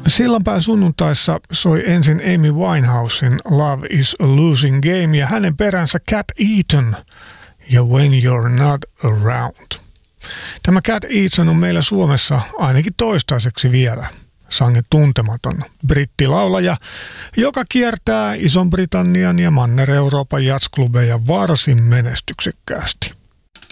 Sillanpään sunnuntaissa soi ensin Amy Winehousen Love is a Losing Game ja hänen peränsä Cat Eaton ja When You're Not Around. Tämä Cat Eaton on meillä Suomessa ainakin toistaiseksi vielä sangen tuntematon brittilaulaja, joka kiertää Ison-Britannian ja Manner-Euroopan jazzklubeja varsin menestyksekkäästi.